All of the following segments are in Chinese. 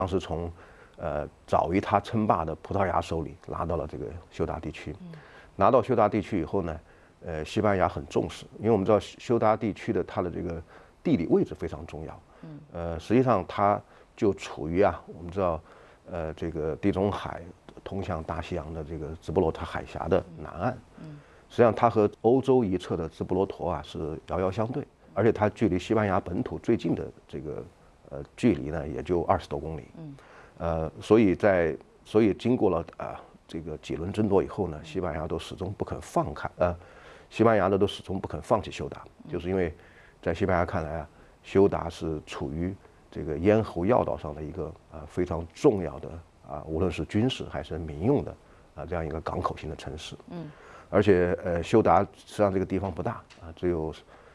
当时从早于他称霸的葡萄牙手里拿到了这个休达地区。拿到休达地区以后呢，西班牙很重视，因为我们知道休达地区的它的这个地理位置非常重要。实际上它就处于我们知道这个地中海通向大西洋的这个直布罗陀海峡的南岸。实际上它和欧洲一侧的直布罗陀是遥遥相对，而且它距离西班牙本土最近的这个距离呢也就20多公里。所以经过了这个几轮争夺以后呢，西班牙都始终不肯放弃休达，就是因为在西班牙看来休达是处于这个咽喉要道上的一个非常重要的无论是军事还是民用的这样一个港口型的城市。而且休达实际上这个地方不大只有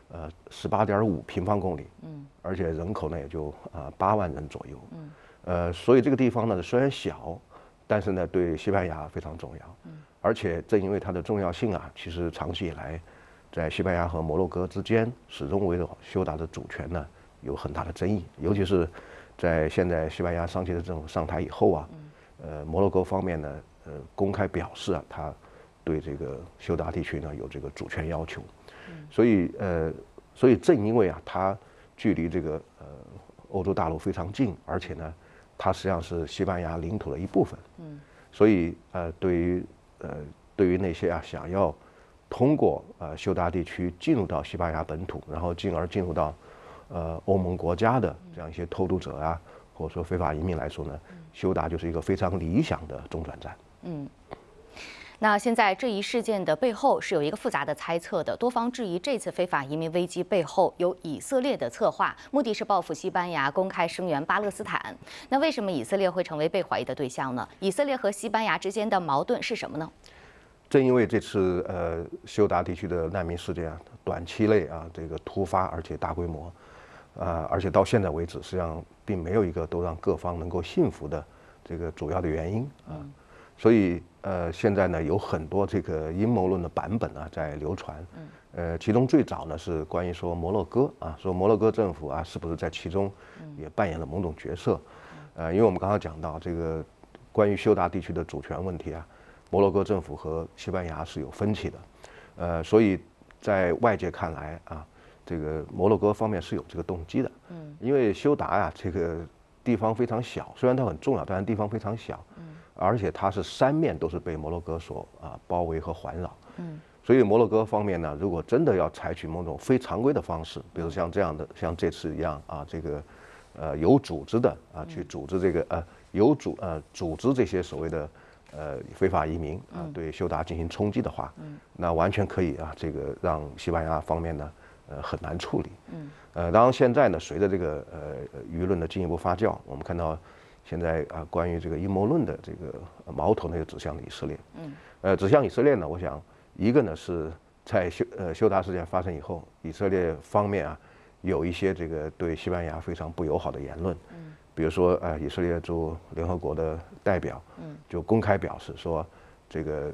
18.5平方公里。而且人口呢也就8万人左右。所以这个地方呢虽然小，但是呢对西班牙非常重要。而且正因为它的重要性其实长期以来在西班牙和摩洛哥之间始终围绕休达的主权呢有很大的争议，尤其是在现在西班牙桑切斯政府上台以后摩洛哥方面呢公开表示他对这个休达地区呢有这个主权要求。所以正因为它距离这个欧洲大陆非常近，而且呢它实际上是西班牙领土的一部分。所以对于那些想要通过休达地区进入到西班牙本土，然后进而进入到欧盟国家的这样一些偷渡者或者说非法移民来说呢，休达就是一个非常理想的中转站。 那现在这一事件的背后是有一个复杂的猜测的，多方质疑这次非法移民危机背后有以色列的策划，目的是报复西班牙，公开声援巴勒斯坦。那为什么以色列会成为被怀疑的对象呢？以色列和西班牙之间的矛盾是什么呢？ 正因为这次休达地区的难民事件短期内这个突发而且大规模，而且到现在为止实际上并没有一个都让各方能够信服的这个主要的原因所以现在呢有很多这个阴谋论的版本在流传。其中最早呢是关于说摩洛哥说摩洛哥政府是不是在其中也扮演了某种角色。因为我们刚刚讲到这个关于休达地区的主权问题摩洛哥政府和西班牙是有分歧的。所以在外界看来这个摩洛哥方面是有这个动机的。因为休达这个地方非常小，虽然它很重要，但是地方非常小。而且它是三面都是被摩洛哥所包围和环绕。所以摩洛哥方面呢，如果真的要采取某种非常规的方式，比如像这样的，像这次一样这个有组织的去组织这个组织这些所谓的非法移民对休达进行冲击的话，那完全可以这个让西班牙方面呢很难处理。当然现在呢，随着这个舆论的进一步发酵，我们看到现在关于这个阴谋论的这个矛头呢又指向了以色列。指向以色列呢，我想一个呢是在休达事件发生以后，以色列方面有一些这个对西班牙非常不友好的言论。比如说以色列驻联合国的代表就公开表示说这个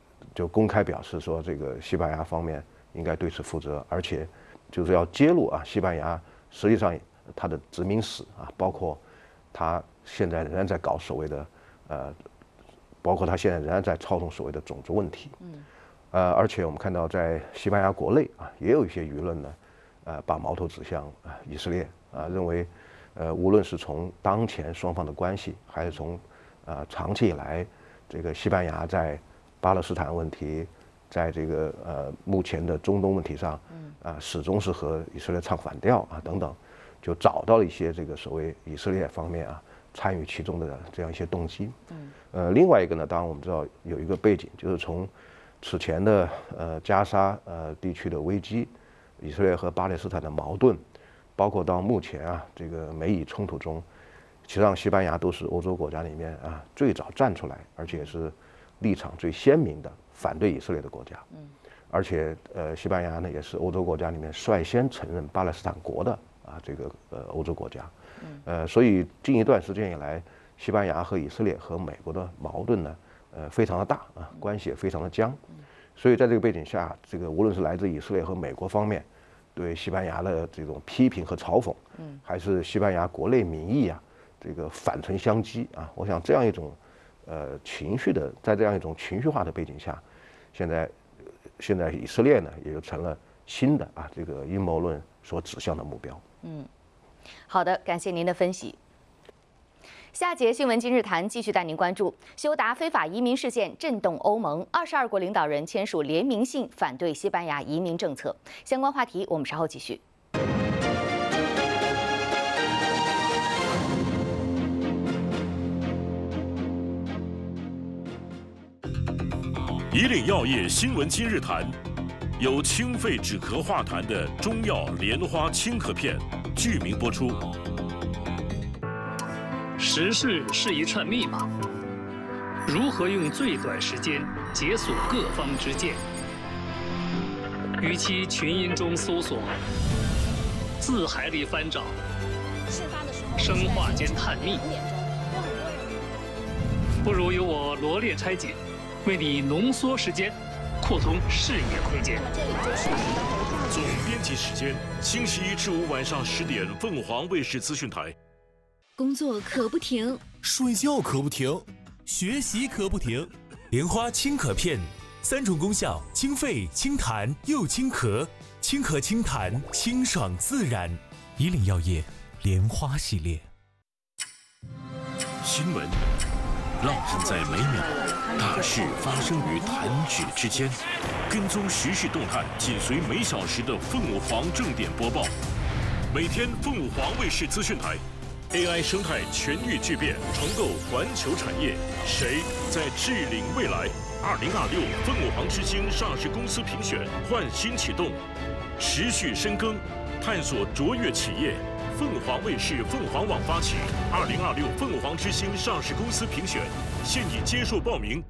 西班牙方面应该对此负责，而且就是要揭露西班牙实际上它的殖民史包括他现在仍然在搞所谓的包括他现在仍然在操纵所谓的种族问题。而且我们看到在西班牙国内也有一些舆论呢把矛头指向以色列认为无论是从当前双方的关系，还是从长期以来这个西班牙在巴勒斯坦问题，在这个目前的中东问题上始终是和以色列唱反调等等，就找到了一些这个所谓以色列方面参与其中的这样一些动机。另外一个呢，当然我们知道有一个背景，就是从此前的加沙地区的危机，以色列和巴勒斯坦的矛盾，包括到目前这个美以冲突中，实际上西班牙都是欧洲国家里面最早站出来，而且是立场最鲜明的反对以色列的国家。而且西班牙呢也是欧洲国家里面率先承认巴勒斯坦国的这个欧洲国家。所以近一段时间以来，西班牙和以色列和美国的矛盾呢非常的大关系也非常的僵。所以在这个背景下，这个无论是来自以色列和美国方面对西班牙的这种批评和嘲讽，还是西班牙国内民意这个反唇相讥啊。我想这样一种情绪的，在这样一种情绪化的背景下，现在以色列呢也就成了新的这个阴谋论所指向的目标。 好的，感谢您的分析。下节新闻今日谈继续带您关注休达非法移民事件震动欧盟，22国领导人签署联名信反对西班牙移民政策。相关话题我们稍后继续。 以岭药业新闻今日谈，由清肺止咳化痰的中药莲花清咳片剧名播出。 时事是一串密码，如何用最短时间解锁各方之见？与其群音中搜索，字海里翻找，生化间探秘，不如由我罗列拆解，为你浓缩时间，扩通视野空间。 总编辑时间：星期一至五晚上10点，凤凰卫视资讯台。 工作可不停， 睡觉可不停，学习可不停。莲花清咳片，3种功效：清肺、清痰又清咳，清咳清痰，清爽自然。以岭药业莲花系列。 新闻浪漫在每秒，大事发生于弹指之间。跟踪时事动态，紧随每小时的凤凰正点播报。每天凤凰卫视资讯台。AI 生态全域巨变，重构环球产业，谁在治领未来？2026凤凰之星上市公司评选焕新启动，持续深耕，探索卓越企业。凤凰卫视凤凰网发起2026凤凰之星上市公司评选，现已接受报名。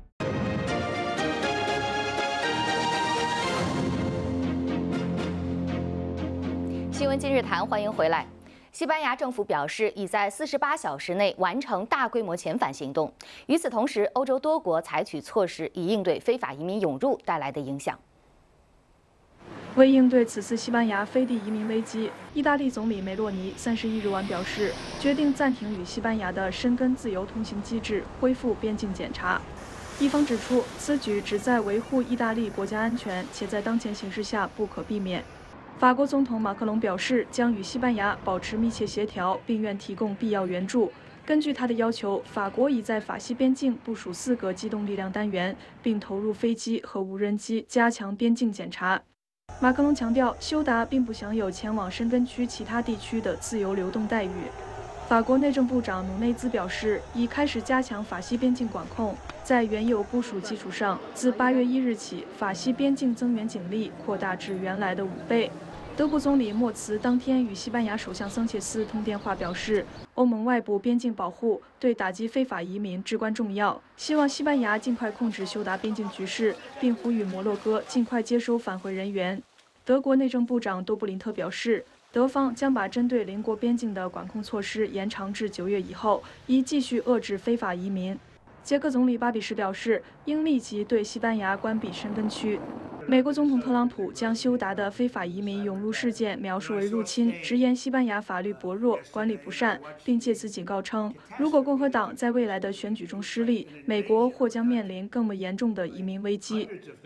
新闻今日谈，欢迎回来。西班牙政府表示，已在48小时内完成大规模遣返行动。与此同时，欧洲多国采取措施以应对非法移民涌入带来的影响。 为应对此次西班牙飞地移民危机，意大利总理梅洛尼31日晚表示，决定暂停与西班牙的申根自由通行机制，恢复边境检查。一方指出，此举旨在维护意大利国家安全，且在当前形势下不可避免。法国总统马克龙表示，将与西班牙保持密切协调，并愿提供必要援助。根据他的要求，法国已在法西边境部署4个机动力量单元，并投入飞机和无人机，加强边境检查。马克龙强调，休达并不享有前往申根区其他地区的自由流动待遇。法国内政部长努内兹表示，已开始加强法西边境管控，在原有部署基础上，自8月1日起，法西边境增援警力扩大至原来的5倍。德国总理默茨当天与西班牙首相桑切斯通电话，表示欧盟外部边境保护对打击非法移民至关重要，希望西班牙尽快控制休达边境局势，并呼吁摩洛哥尽快接收返回人员。德国内政部长多布林特表示，德方将把针对邻国边境的管控措施延长至9月以后，以继续遏制非法移民。捷克总理巴比什表示，应立即对西班牙关闭申根区。美国总统特朗普将休达的非法移民涌入事件描述为入侵，直言西班牙法律薄弱、管理不善，并借此警告称，如果共和党在未来的选举中失利，美国或将面临更严重的移民危机。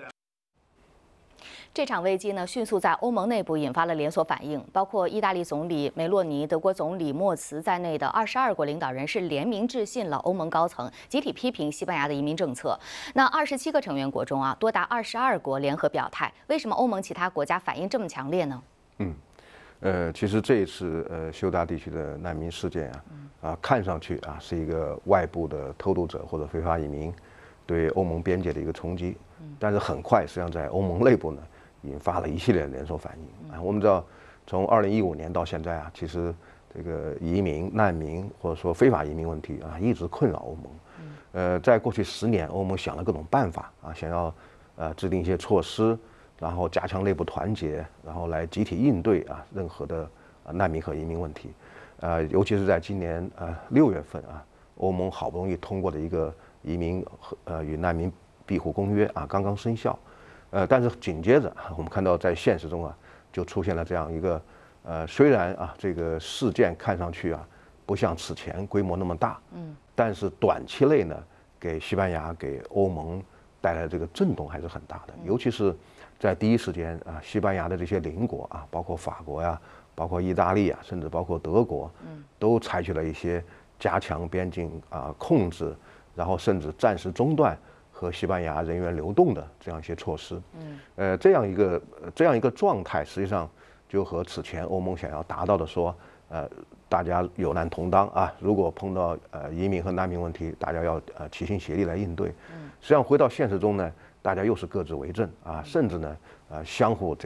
这场危机呢，迅速在欧盟内部引发了连锁反应，包括意大利总理梅洛尼、德国总理默茨在内的22国领导人是联名致信了欧盟高层，集体批评西班牙的移民政策。那27个成员国中多达22国联合表态。为什么欧盟其他国家反应这么强烈呢？ 其实这一次休达地区的难民事件看上去是一个外部的偷渡者或者非法移民对欧盟边界的一个冲击，但是很快实际上在欧盟内部呢，引发了一系列的连锁反应我们知道，从2015年到现在其实这个移民、难民或者说非法移民问题一直困扰欧盟。在过去10年，欧盟想了各种办法想要制定一些措施，然后加强内部团结，然后来集体应对任何的难民和移民问题。尤其是在今年6月份欧盟好不容易通过的一个移民与难民庇护公约刚刚生效。但是紧接着我们看到在现实中就出现了这样一个虽然这个事件看上去不像此前规模那么大，但是短期内呢，给西班牙、给欧盟带来的这个震动还是很大的，尤其是在第一时间啊，西班牙的这些邻国啊，包括法国呀、包括意大利啊，甚至包括德国，都采取了一些加强边境控制，然后甚至暂时中断和西班牙人员流动的这样一些措施。这样一个状态，实际上就和此前欧盟想要达到的说，大家有难同当啊，如果碰到移民和难民问题，大家要齐心协力来应对。实际上回到现实中呢，大家又是各自为政啊，甚至呢相互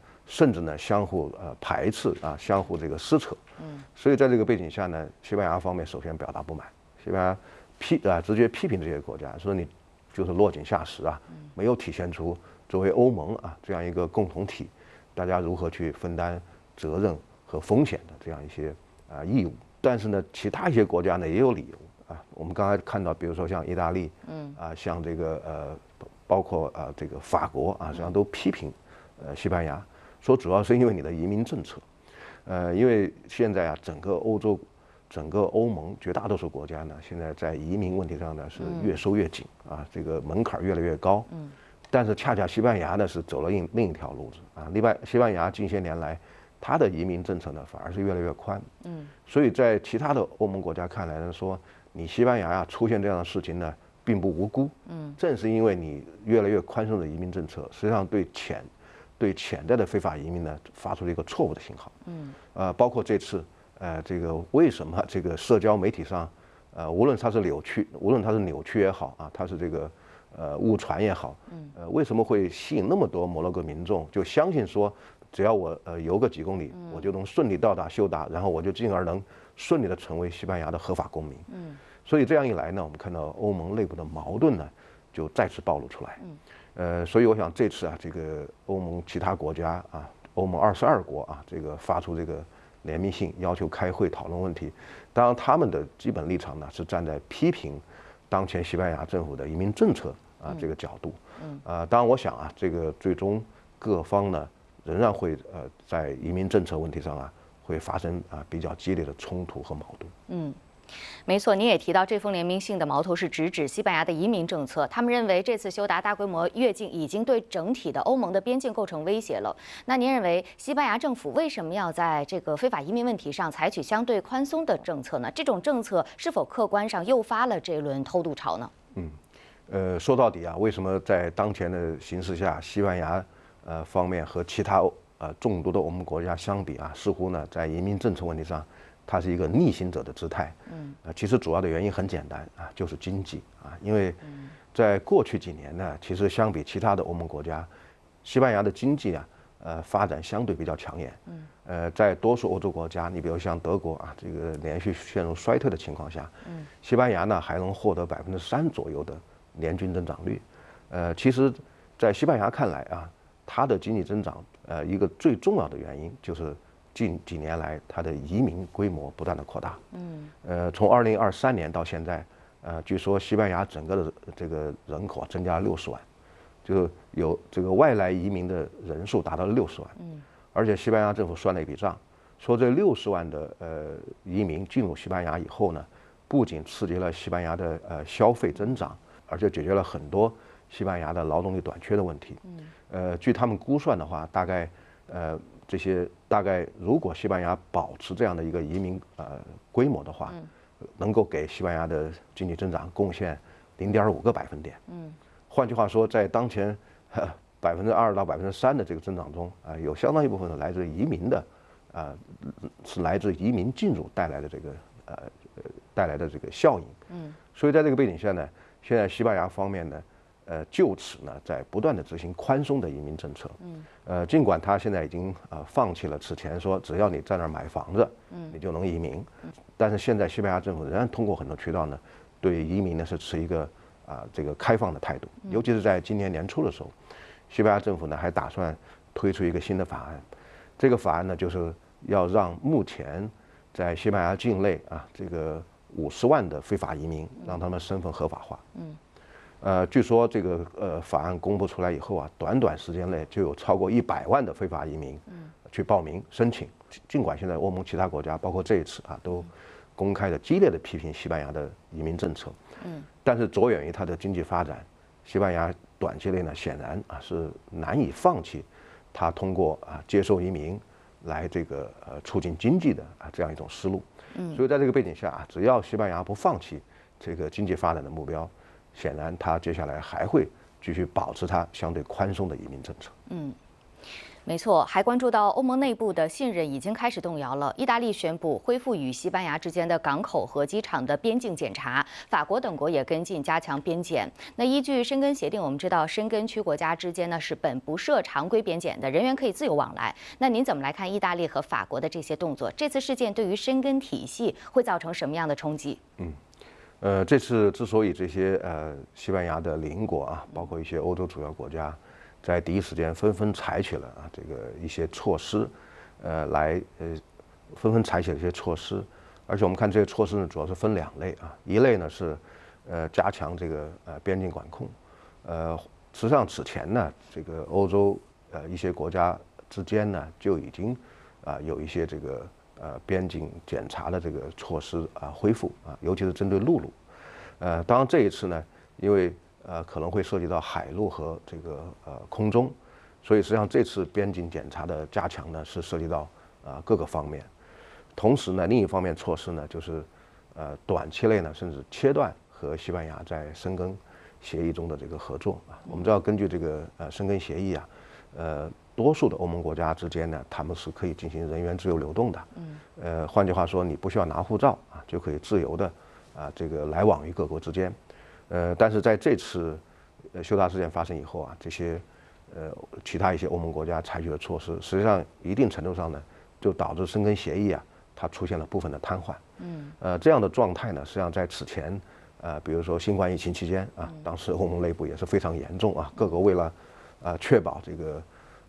排斥啊，相互这个撕扯。所以在这个背景下呢，西班牙方面首先表达不满，西班牙直接批评这些国家，说你就是落井下石啊，没有体现出作为欧盟啊这样一个共同体，大家如何去分担责任和风险的这样一些义务。但是呢，其他一些国家呢也有理由啊，我们刚才看到，比如说像意大利，像这个包括这个法国啊，实际上都批评西班牙，说主要是因为你的移民政策，因为现在啊整个欧洲。整个欧盟绝大多数国家呢，现在在移民问题上呢是越收越紧啊，这个门槛越来越高。但是恰恰西班牙呢是走了另一条路子啊。西班牙近些年来，它的移民政策呢反而是越来越宽。所以在其他的欧盟国家看来呢，说你西班牙出现这样的事情呢，并不无辜。正是因为你越来越宽松的移民政策，实际上对潜在的非法移民呢发出了一个错误的信号。包括这次。这个为什么这个社交媒体上，无论它是扭曲也好啊，它是这个误传也好，为什么会吸引那么多摩洛哥民众就相信说，只要我游个几公里，我就能顺利到达休达，然后我就进而能顺利的成为西班牙的合法公民。所以这样一来呢，我们看到欧盟内部的矛盾呢就再次暴露出来。所以我想这次啊，这个欧盟其他国家啊，欧盟22国啊，这个发出这个。联名信要求开会讨论问题，当然他们的基本立场呢是站在批评当前西班牙政府的移民政策这个角度。当然我想啊，这个最终各方呢仍然会在移民政策问题上啊会发生比较激烈的冲突和矛盾。 没错，您也提到这封联名信的矛头是直指西班牙的移民政策。他们认为这次休达大规模越境已经对整体的欧盟的边境构成威胁了。那您认为西班牙政府为什么要在这个非法移民问题上采取相对宽松的政策呢？这种政策是否客观上诱发了这一轮偷渡潮呢？ 说到底啊，为什么在当前的形势下，西班牙方面和其他众多的欧盟国家相比啊，似乎呢在移民政策问题上。它是一个逆行者的姿态，其实主要的原因很简单啊，就是经济啊，因为在过去几年呢，其实相比其他的欧盟国家，西班牙的经济啊，发展相对比较抢眼，在多数欧洲国家，你比如像德国啊，这个连续陷入衰退的情况下，西班牙呢还能获得3%左右的年均增长率，其实，在西班牙看来啊，它的经济增长，一个最重要的原因就是。近几年来，它的移民规模不断的扩大。从2023年到现在，据说西班牙整个的这个人口增加了60万，就有这个外来移民的人数达到了60万。而且西班牙政府算了一笔账，说这60万的移民进入西班牙以后呢，不仅刺激了西班牙的消费增长，而且解决了很多西班牙的劳动力短缺的问题。据他们估算的话，大概这些大概，如果西班牙保持这样的一个移民规模的话，能够给西班牙的经济增长贡献0.5个百分点。换句话说，在当前2%到3%的这个增长中有相当一部分是来自移民的，是来自移民进入带来的这个效应。所以在这个背景下呢，现在西班牙方面呢。就此呢，在不断的执行宽松的移民政策。尽管他现在已经放弃了此前说只要你在那儿买房子，你就能移民，但是现在西班牙政府仍然通过很多渠道呢，对移民呢是持一个这个开放的态度。尤其是在今年年初的时候，西班牙政府呢还打算推出一个新的法案。这个法案呢就是要让目前在西班牙境内这个50万的非法移民，让他们身份合法化。据说这个法案公布出来以后短短时间内就有超过100万的非法移民去报名申请。尽管现在欧盟其他国家，包括这一次都公开的激烈的批评西班牙的移民政策。但是着眼于它的经济发展，西班牙短期内呢显然是难以放弃它通过接收移民来这个促进经济的这样一种思路。所以在这个背景下只要西班牙不放弃这个经济发展的目标，显然它接下来还会继续保持它相对宽松的移民政策。 没错，还关注到欧盟内部的信任已经开始动摇了。意大利宣布恢复与西班牙之间的港口和机场的边境检查，法国等国也跟进加强边检。那依据申根协定，我们知道申根区国家之间呢是本不设常规边检的，人员可以自由往来。那您怎么来看意大利和法国的这些动作？这次事件对于申根体系会造成什么样的冲击？ 这次之所以这些西班牙的邻国包括一些欧洲主要国家，在第一时间纷纷采取了这个一些措施，纷纷采取了一些措施，而且我们看这些措施呢，主要是分2类一类呢是加强这个边境管控，实际上此前呢，这个欧洲一些国家之间呢就已经有一些这个边境检查的这个措施恢复尤其是针对陆路，当然这一次呢，因为可能会涉及到海路和这个空中，所以实际上这次边境检查的加强呢是涉及到各个方面。同时呢，另一方面措施呢就是短期内呢甚至切断和西班牙在申根协议中的这个合作我们知道根据这个申根协议多数的欧盟国家之间呢，他们是可以进行人员自由流动的。换句话说，你不需要拿护照就可以自由的这个来往于各国之间。但是在这次休达事件发生以后这些其他一些欧盟国家采取的措施，实际上一定程度上呢，就导致申根协议它出现了部分的瘫痪。这样的状态呢，实际上在此前比如说新冠疫情期间当时欧盟内部也是非常严重各国为了确保这个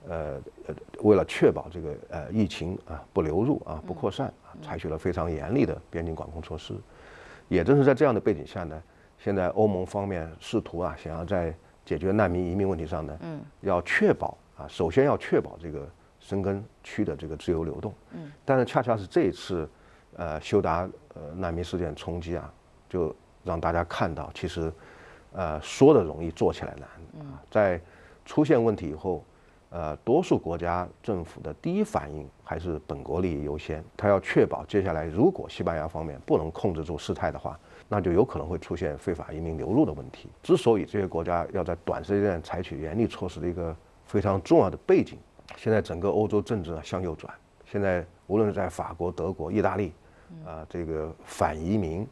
疫情不流入不扩散采取了非常严厉的边境管控措施。也正是在这样的背景下呢，现在欧盟方面试图想要在解决难民移民问题上呢，要确保首先要确保这个申根区的这个自由流动。但是恰恰是这一次休达难民事件冲击就让大家看到，其实说的容易做起来难在出现问题以后，多数国家政府的第一反应还是本国利益优先，他要确保接下来如果西班牙方面不能控制住事态的话，那就有可能会出现非法移民流入的问题。之所以这些国家要在短时间内采取严厉措施的一个非常重要的背景，现在整个欧洲政治向右转，现在无论是在法国、德国、意大利，这个反移民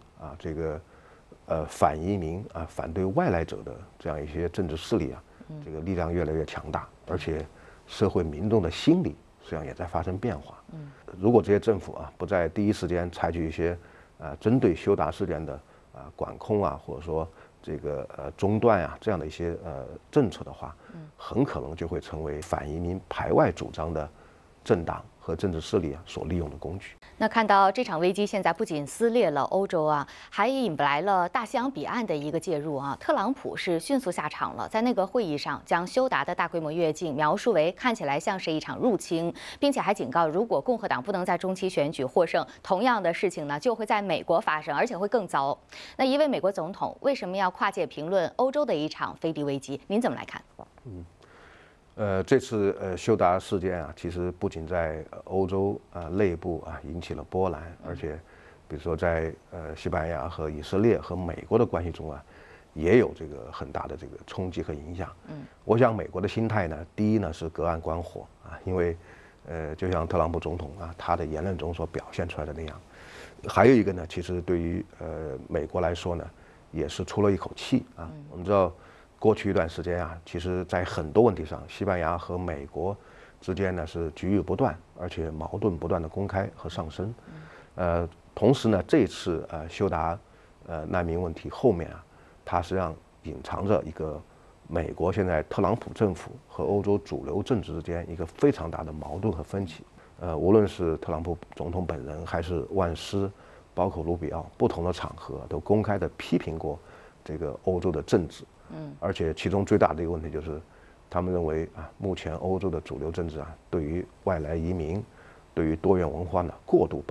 反对外来者的这样一些政治势力这个力量越来越强大，而且社会民众的心理实际上也在发生变化。如果这些政府不在第一时间采取一些针对休达事件的管控或者说这个中断这样的一些政策的话，很可能就会成为反移民排外主张的政党和政治势力所利用的工具。 那看到这场危机现在不仅撕裂了欧洲还引来了大西洋彼岸的一个介入特朗普是迅速下场了，在内阁会议上将休达的大规模越境描述为看起来像是一场入侵，并且还警告，如果共和党不能在中期选举获胜，同样的事情呢就会在美国发生，而且会更糟。那一位美国总统为什么要跨界评论欧洲的一场飞地危机？您怎么来看？ 这次休达事件其实不仅在欧洲内部引起了波澜，而且比如说在西班牙和以色列和美国的关系中也有这个很大的这个冲击和影响。我想美国的心态呢，第一呢是隔岸观火因为就像特朗普总统他的言论中所表现出来的那样，还有一个呢，其实对于美国来说呢，也是出了一口气我们知道。过去一段时间其实在很多问题上，西班牙和美国之间呢是局域不断，而且矛盾不断的公开和上升。同时呢，这次休达难民问题后面它实际上隐藏着一个美国现在特朗普政府和欧洲主流政治之间一个非常大的矛盾和分歧。无论是特朗普总统本人，还是万斯，包括卢比奥，不同的场合都公开的批评过这个欧洲的政治。而且其中最大的一个问题就是，他们认为目前欧洲的主流政治对于外来移民，对于多元文化的过度包容，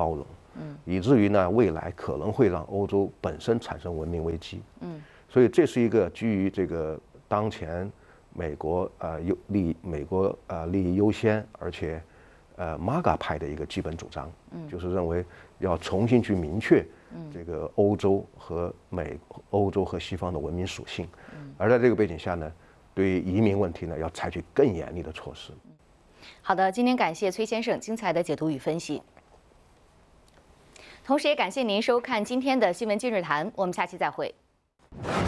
以至于呢未来可能会让欧洲本身产生文明危机。所以这是一个基于这个当前美国利益优先，而且MAGA 派的一个基本主张，就是认为要重新去明确这个欧洲和西方的文明属性，而在这个背景下呢，对于移民问题呢，要采取更严厉的措施。 好的，今天感谢崔先生精彩的解读与分析，同时也感谢您收看今天的新闻今日谈，我们下期再会。